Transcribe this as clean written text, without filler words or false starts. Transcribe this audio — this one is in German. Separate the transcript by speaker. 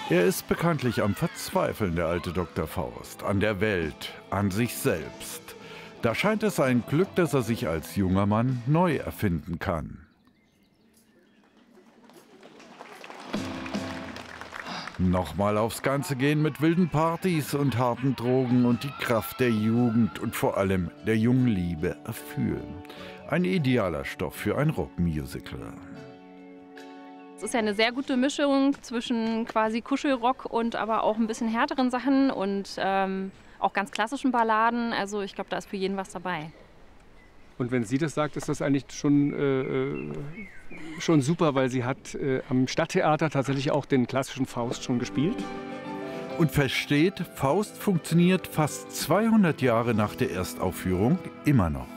Speaker 1: Er ist bekanntlich am Verzweifeln, der alte Dr. Faust, an der Welt, an sich selbst. Da scheint es ein Glück, dass er sich als junger Mann neu erfinden kann. Nochmal aufs Ganze gehen mit wilden Partys und harten Drogen und die Kraft der Jugend und vor allem der jungen Liebe erfühlen. Ein idealer Stoff für ein Rockmusical.
Speaker 2: Es ist ja eine sehr gute Mischung zwischen quasi Kuschelrock und aber auch ein bisschen härteren Sachen und auch ganz klassischen Balladen. Also ich glaube, da ist für jeden was dabei.
Speaker 3: Und wenn sie das sagt, ist das eigentlich schon super, weil sie hat am Stadttheater tatsächlich auch den klassischen Faust schon gespielt.
Speaker 1: Und versteht, Faust funktioniert fast 200 Jahre nach der Erstaufführung immer noch.